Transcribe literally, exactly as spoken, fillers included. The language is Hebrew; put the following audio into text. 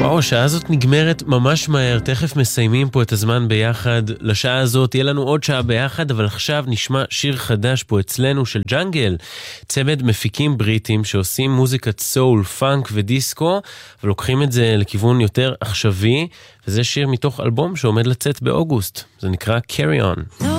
וואו, השעה הזאת נגמרת ממש מהר, תכף מסיימים פה את הזמן ביחד. לשעה הזאת יהיה לנו עוד שעה ביחד, אבל עכשיו נשמע שיר חדש פה אצלנו של ג'אנגל, צמד מפיקים בריטים שעושים מוזיקת סול, פאנק ודיסקו, ולוקחים את זה לכיוון יותר עכשווי, וזה שיר מתוך אלבום שעומד לצאת באוגוסט, זה נקרא Carry On.